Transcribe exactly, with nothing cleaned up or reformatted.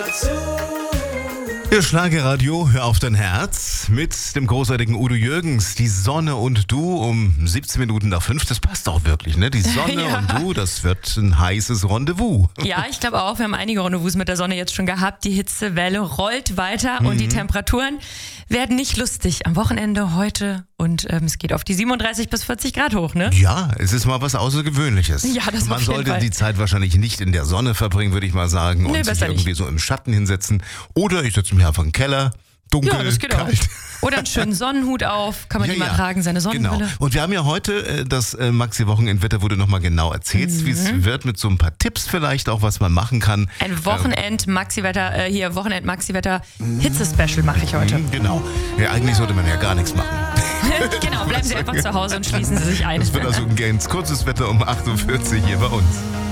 Ihr Schlagerradio, hör auf dein Herz mit dem großartigen Udo Jürgens. Die Sonne und du um siebzehn Minuten nach fünf, das passt auch wirklich, ne? Die Sonne Ja. und du, das wird ein heißes Rendezvous. Ja, ich glaube auch, wir haben einige Rendezvous mit der Sonne jetzt schon gehabt. Die Hitzewelle rollt weiter und die Temperaturen werden nicht lustig. Am Wochenende heute und ähm, es geht auf die siebenunddreißig bis vierzig Grad hoch, ne? Ja, es ist mal was Außergewöhnliches. Ja, das Man auf jeden sollte Fall. die Zeit wahrscheinlich nicht in der Sonne verbringen, würde ich mal sagen, und Nee, sich besser irgendwie nicht. so im Schatten hinsetzen. Oder ich setze mich einfach in den Keller, dunkel, Ja, das geht auch. kalt. Oder einen schönen Sonnenhut auf, kann man Ja, immer ja. tragen, seine Sonnenbrille. Genau. Und wir haben ja heute äh, das äh, Maxi-Wochenendwetter wurde nochmal genau erzählt, Mhm. wie es wird, mit so ein paar Tipps vielleicht auch, was man machen kann. Ein Wochenend-Maxi-Wetter, äh, hier Wochenend-Maxi-Wetter Hitze-Special mache ich heute. Mhm, genau. Ja, eigentlich sollte man ja gar nichts machen. Genau, bleiben Sie einfach zu Hause und schließen Sie sich ein. Es wird also ein ganz kurzes Wetter um acht Uhr vierzig hier bei uns.